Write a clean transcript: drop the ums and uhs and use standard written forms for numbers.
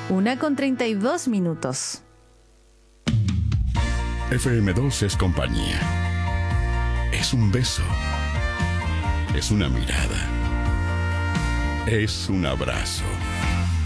1:32. FM2 es compañía. Es un beso. Es una mirada. Es un abrazo.